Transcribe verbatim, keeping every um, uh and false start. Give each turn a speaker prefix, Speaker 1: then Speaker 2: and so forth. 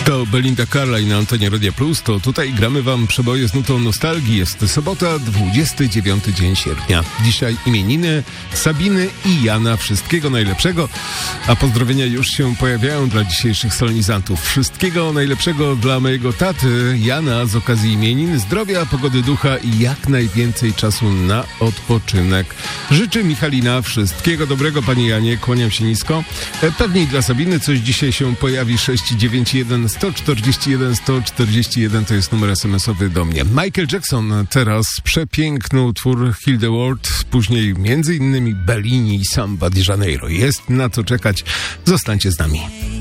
Speaker 1: To Belinda Carlisle na antenie Radia Plus. To tutaj gramy wam przeboje z nutą nostalgii. Jest sobota, dwudziesty dziewiąty dzień sierpnia. Dzisiaj imieniny Sabiny i Jana. Wszystkiego najlepszego. A pozdrowienia już się pojawiają dla dzisiejszych solenizantów. Wszystkiego najlepszego dla mojego taty Jana z okazji imienin. Zdrowia, pogody ducha i jak najwięcej czasu na odpoczynek. Życzę Michalina. Wszystkiego dobrego, panie Janie. Kłaniam się nisko. Pewnie i dla Sabiny coś dzisiaj się pojawi. sześć dziewięć jeden sto czterdzieści jeden sto czterdzieści jeden to jest numer es em esowy do mnie. Michael Jackson teraz przepiękny utwór Heal the World, później między innymi Bellini i Samba di Janeiro. Jest na co czekać. Zostańcie z nami.